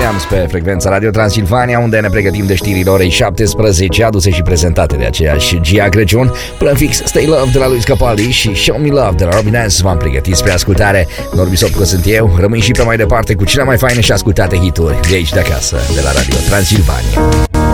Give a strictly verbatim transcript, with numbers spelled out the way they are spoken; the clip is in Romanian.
Williams pe frecvența Radio Transilvania, unde ne pregătim de știrile orei șaptesprezece, aduse și prezentate de aceeași Gia Crăciun. Până fix Stay Love de la lui Capaldi și Show Me Love de la Robin S. V-am pregătit spre ascultare. Norbi Sopco sunt eu, rămâi și pe mai departe cu cele mai faine și ascultate hituri de aici de acasă, de la Radio Transilvania.